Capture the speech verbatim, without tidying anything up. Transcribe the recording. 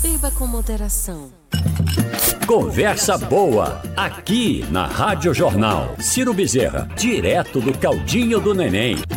Beba com moderação. Conversa boa, aqui na Rádio Jornal. Ciro Bezerra, direto do Caldinho do Neném.